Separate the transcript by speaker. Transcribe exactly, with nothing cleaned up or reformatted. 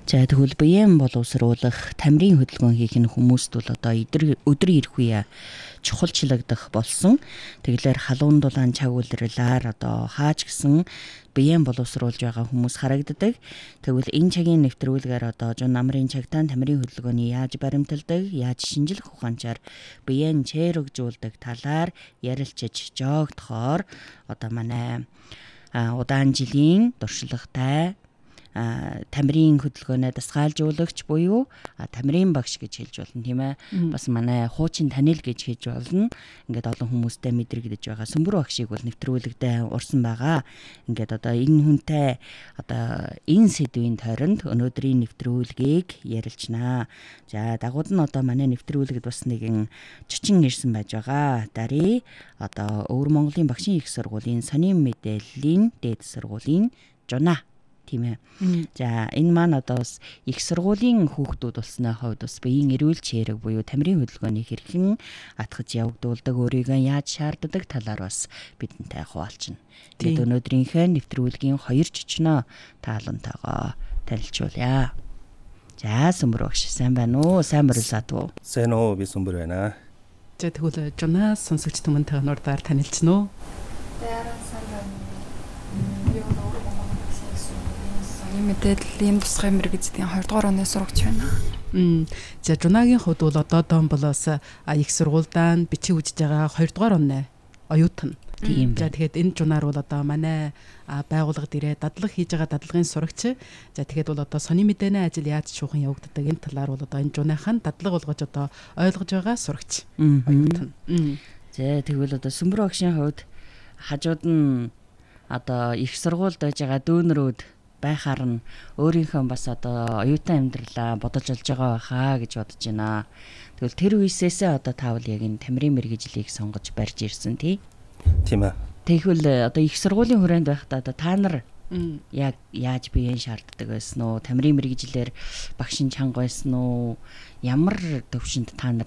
Speaker 1: За тэгвэл биеийн боловсруулах тамирын хөдөлгөөн хийх нь хүмүүст бол одоо өдөр өдөр ирэх үе чухалчлагдах болсон. Тэгэлэр халуун дулаан чаг үлрэлээр одоо хаач гисэн биеийн боловсруулж байгаа хүмүүс харагддаг. Тэгвэл энэ цагийн нэвтрүүлгээр одоо жун намрын чагтаан тамирын хөдөлгөөний яаж баримталдаг, яаж шинжлэх ухаанчаар биеийн чэйрэгжүүлдэг талаар ярилцж жоогдохоор одоо манай удаан жилийн туршлагатай тамирын хөдөлгөөнөө дасгаалжуулагч буюу тамирын багш гэж хэлж болно тийм ээ. Бас манай хуучин танил гэж хэлж болно. Ингээд олон хүмүүстэй мэдрэгдэж байгаа Сүмбэр багшийг бол нэвтрүүлэгдээ урсан байгаа. Ингээд одоо энэ хүнтэй одоо энэ сэдвийн тойронд өнөөдрийн нэвтрүүлгийг ярилцнаа. За дагууд нь одоо манай нэвтрүүлэгд бас нэгэн чочин ирсэн байж байгаа. Дарий одоо Өвөр Монголын багшийн их сургуулийн сонин мэдээллийн дээд сургуулийн жуна тийм ээ. За энэ маань одоо бас их сургуулийн хүүхдүүд болсны хувьд бас биеийн эрүүл чэйрэг буюу тамирын хөдөлгөөний хэрхэн атгаж явагдуулдаг, өөрийгөө яаж шаарддаг талаар бас бидэнтэй хуваалцна. Тэгээд өнөөдрийнхээ нэвтрүүлгийн хоёр жичнөө таалантайгаа танилцуулъя. За Сүмбэр багш сайн байна уу? Сайн мөрөлсаад уу?
Speaker 2: Сайн уу, би Сүмбэр байна.
Speaker 3: За тэгвэл жунаас сонсогч түмэнтэй нурдаар танилцсан уу?
Speaker 4: Мэдээллийн тусгай мэргэжлийн хоёр дугаар оны сурагч байна.
Speaker 3: Мм. За жунагийн хувьд бол одоо Домболоос их сургуульдаа бичиг үжиж байгаа хоёр дугаар оны оюутан.
Speaker 1: Тийм.
Speaker 3: За тэгэхээр энэ жунаар бол одоо манай байгууллагад ирээ дадлаг хийж байгаа дадлагын сурагч. За тэгэхээр бол одоо сони мэдээний ажил яаж шуухан явагддаг энэ талаар бол одоо энэ жунаахан дадлаг болгож одоо ойлгож байгаа сурагч оюутан.
Speaker 1: За тэгвэл одоо Сүмбэр багшийн хувьд хажууд нь одоо их сургуульд байж байгаа дүүнрүүд байхаар нь өөрийнхөө бас одоо оюутан амьдралаа бодож олж байгаа байхаа гэж бодож байна. Тэгвэл тэр үеэсээ одоо таавал яг энэ тамирын мэргэжлийг сонгож барьж ирсэн тий.
Speaker 2: Тийм ээ.
Speaker 1: Тэгвэл одоо их сургуулийн хүрээнд байхдаа одоо та нар яг яаж биеийн шаарддаг байсан уу? Тамирын мэргэжлэр багшин чанга байсан уу? Ямар төвшөнд та нар